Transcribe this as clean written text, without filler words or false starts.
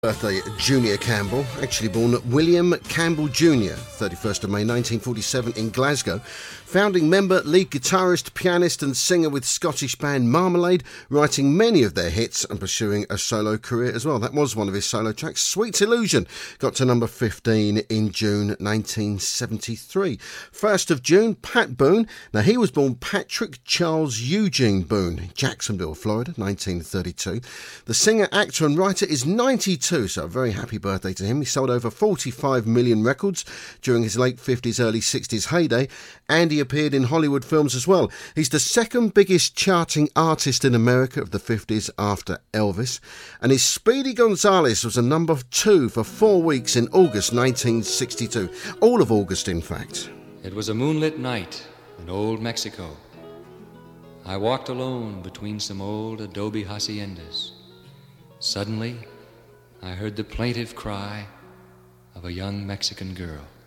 Birthday, Junior Campbell, actually born William Campbell Jr., 31st of May 1947 in Glasgow. Founding member, lead guitarist, pianist and singer with Scottish band Marmalade, writing many of their hits and pursuing a solo career as well. That was one of his solo tracks, Sweet Illusion, got to number 15 in June 1973. 1st of June, Pat Boone. Now he was born Patrick Charles Eugene Boone, Jacksonville, Florida, 1932. The singer, actor and writer is 92, so a very happy birthday to him. He sold over 45 million records during his late 50s, early 60s heyday, and he appeared in Hollywood films as well. He's the second biggest charting artist in America of the 50s after Elvis, and his Speedy Gonzales was a number 2 for 4 weeks in August 1962. All of August, in fact. It was a moonlit night in old Mexico. I walked alone between some old adobe haciendas. Suddenly, I heard the plaintive cry of a young Mexican girl.